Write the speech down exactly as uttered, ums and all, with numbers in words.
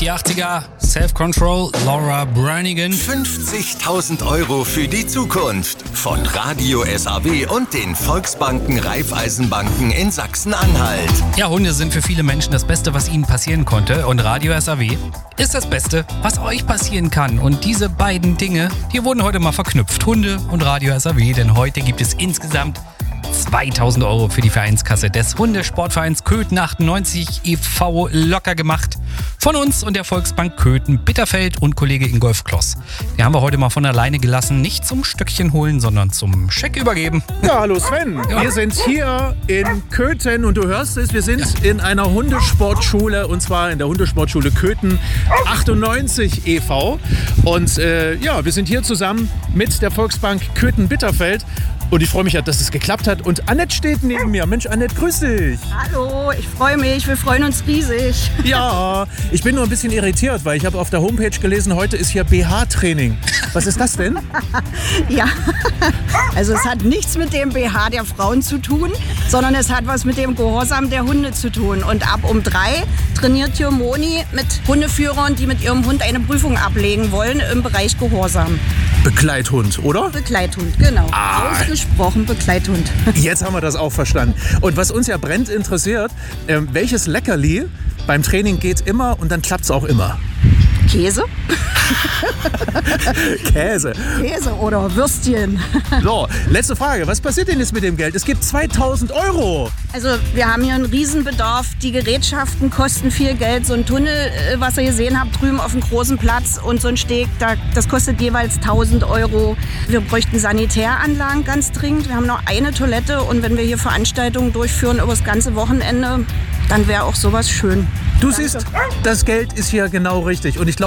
die achtziger, Self-Control, Laura Branigan. fünfzigtausend Euro für die Zukunft von Radio S A W und den Volksbanken Raiffeisenbanken in Sachsen-Anhalt. Ja, Hunde sind für viele Menschen das Beste, was ihnen passieren konnte. Und Radio S A W ist das Beste, was euch passieren kann. Und diese beiden Dinge, die wurden heute mal verknüpft. Hunde und Radio S A W. Denn heute gibt es insgesamt zweitausend Euro für die Vereinskasse des Hundesportvereins Köthen achtundneunzig e V locker gemacht. Von uns und der Volksbank Köthen Bitterfeld und Kollege Ingolf Kloss. Die haben wir heute mal von alleine gelassen. Nicht zum Stöckchen holen, sondern zum Scheck übergeben. Ja, hallo Sven. Ja. Wir sind hier in Köthen und du hörst es, wir sind ja. in einer Hundesportschule und zwar in der Hundesportschule Köthen achtundneunzig e V. Und äh, ja, wir sind hier zusammen mit der Volksbank Köthen Bitterfeld. Und ich freue mich, dass es geklappt hat. Und Annette steht neben mir. Mensch, Annette, grüß dich. Hallo, ich freue mich. Wir freuen uns riesig. Ja, ich bin nur ein bisschen irritiert, weil ich habe auf der Homepage gelesen, heute ist hier B H-Training. Was ist das denn? Ja, also es hat nichts mit dem B H der Frauen zu tun, sondern es hat was mit dem Gehorsam der Hunde zu tun. Und ab um drei trainiert hier Moni mit Hundeführern, die mit ihrem Hund eine Prüfung ablegen wollen im Bereich Gehorsam. Begleithund, oder? Begleithund, genau. Ah. Ausgesprochen Begleithund. Jetzt haben wir das auch verstanden. Und was uns ja brennend interessiert, äh, welches Leckerli beim Training geht immer und dann klappt es auch immer? Käse? Käse. Käse oder Würstchen. So, letzte Frage. Was passiert denn jetzt mit dem Geld? Es gibt zweitausend Euro. Also wir haben hier einen Riesenbedarf. Die Gerätschaften kosten viel Geld. So ein Tunnel, was ihr gesehen habt, drüben auf dem großen Platz und so ein Steg, das kostet jeweils tausend Euro. Wir bräuchten Sanitäranlagen ganz dringend. Wir haben noch eine Toilette und wenn wir hier Veranstaltungen durchführen über das ganze Wochenende, dann wäre auch sowas schön. Du siehst, das Geld ist hier genau richtig. Und ich glaube,